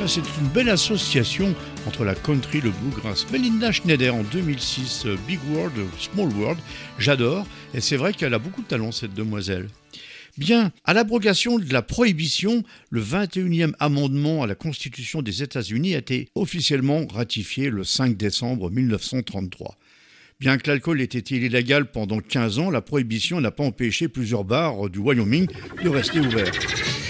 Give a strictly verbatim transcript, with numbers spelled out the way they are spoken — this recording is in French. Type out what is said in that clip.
ben, c'est une belle association entre la country et le bluegrass. Melinda Schneider en deux mille six, Big World, Small World, j'adore. Et c'est vrai qu'elle a beaucoup de talent, cette demoiselle. Bien, à l'abrogation de la prohibition, le vingt et unième amendement à la Constitution des États-Unis a été officiellement ratifié le cinq décembre mille neuf cent trente-trois. Bien que l'alcool ait été illégal pendant quinze ans, la prohibition n'a pas empêché plusieurs bars du Wyoming de rester ouverts.